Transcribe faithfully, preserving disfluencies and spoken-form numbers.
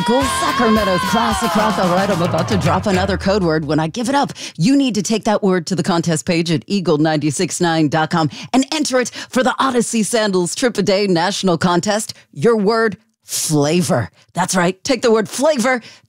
Eagle, Sacramento's classic rock. All right, I'm about to drop another code word. When I give it up, you need to take that word to the contest page at eagle nine six nine dot com and enter it for the Odyssey Sandals Trip a Day National Contest. Your word, flavor. That's right. Take the word flavor